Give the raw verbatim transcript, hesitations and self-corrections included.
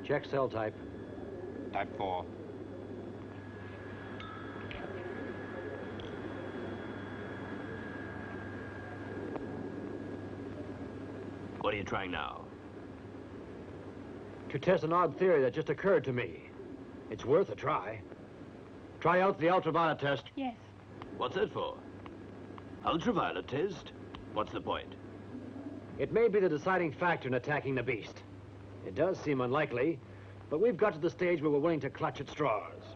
Check cell type. Type four. What are you trying now? To test an odd theory that just occurred to me. It's worth a try. Try out the ultraviolet test. Yes. What's that for? Ultraviolet test? What's the point? It may be the deciding factor in attacking the beast. It does seem unlikely, but we've got to the stage where we're willing to clutch at straws.